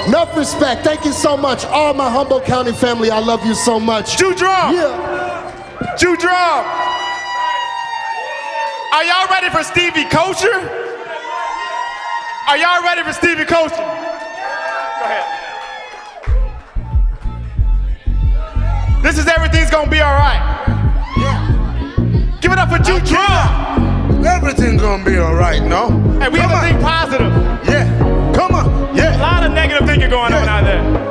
Enough respect. Thank you so much. All my Humboldt County family, I love you so much. Jew Drum. Yeah. Jew Drum. Are y'all ready for Stevie Culture? Are y'all ready for Stevie Culture? Go ahead. This is Everything's Gonna Be Alright. Yeah. Give it up for Jew Drum. Everything's gonna be alright, no? Hey, we have to think positive. Yeah. Come on. Yeah. A lot of negative thinking going on out there.